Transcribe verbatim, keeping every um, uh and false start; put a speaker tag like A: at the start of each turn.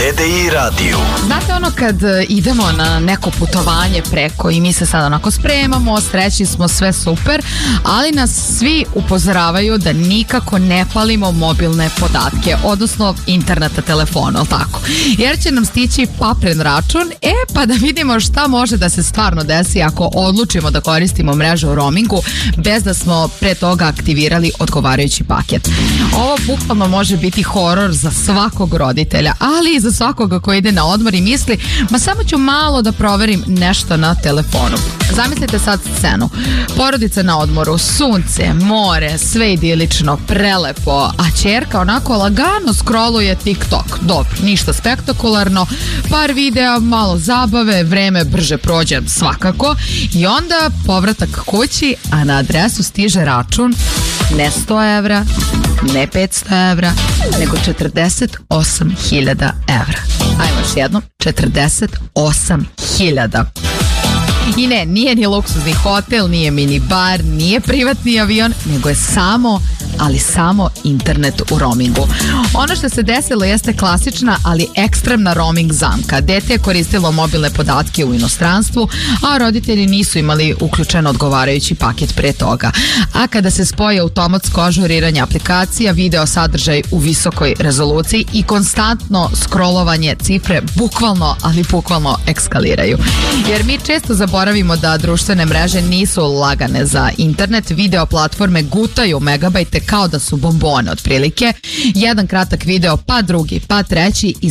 A: Dede i Radio.
B: Znate ono kad idemo na neko putovanje preko i mi se sad onako spremamo, srećni smo, sve super, ali nas svi upozoravaju da nikako ne palimo mobilne podatke, odnosno interneta, telefona, ali tako? Jer će nam stići papren račun, e pa da vidimo šta može da se stvarno desi ako odlučimo da koristimo mrežu u roamingu bez da smo pre toga aktivirali odgovarajući paket. Ovo bukvalno može biti horor za svakog roditelja, ali i za svakoga koji ide na odmor i misli, ma samo ću malo da proverim nešto na telefonu. Zamislite sad scenu. Porodica na odmoru, sunce, more, sve idilično, prelepo, a ćerka onako lagano scrolluje TikTok. Dobro, ništa spektakularno, par videa, malo zabave, vreme brže prođe svakako i onda povratak kući, a na adresu stiže račun ne sto evra, ne petsto evra, nego četrdeset osam hiljada evra. Ajmo još jednom, četrdeset osam hiljada. I ne, nije ni luksuzni hotel, nije mini bar, nije privatni avion, nego je samo, ali samo internet u roamingu. Ono što se desilo jeste klasična, ali ekstremna roaming zamka. Dete je koristilo mobilne podatke u inostranstvu, a roditelji nisu imali uključen odgovarajući paket pre toga. A kada se spoje automatsko ažuriranje aplikacija, video sadržaj u visokoj rezoluciji i konstantno scrollovanje, cifre bukvalno, ali bukvalno ekskaliraju. Jer mi često zaboravimo da društvene mreže nisu lagane za internet, video platforme gutaju megabajte kao da su bombone otprilike. Jedan kratak video, pa drugi, pa treći i